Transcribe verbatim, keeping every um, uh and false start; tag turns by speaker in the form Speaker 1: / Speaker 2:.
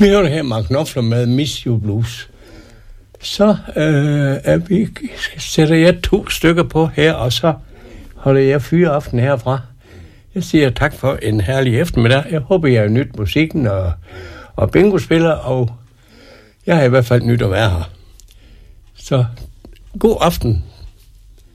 Speaker 1: Vi hører det her Mark Knopfler med Miss You Blues. Så øh, er vi, sætter jeg to stykker på her, og så holder jeg fyreaften herfra. Jeg siger tak for en herlig eftermiddag. Jeg håber, jeg har nyt musikken og, og bingo-spiller, og jeg har i hvert fald nyt at være her. Så god aften